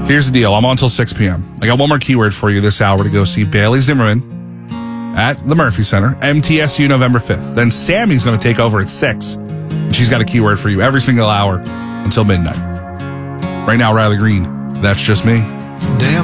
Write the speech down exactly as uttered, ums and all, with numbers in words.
Here's the deal. I'm on until six p.m. I got one more keyword for you this hour to go see Bailey Zimmerman at the Murphy Center, M T S U November fifth. Then Sammy's going to take over at six. And she's got a keyword for you every single hour until midnight. Right now, Riley Green, That's Just Me. Damn.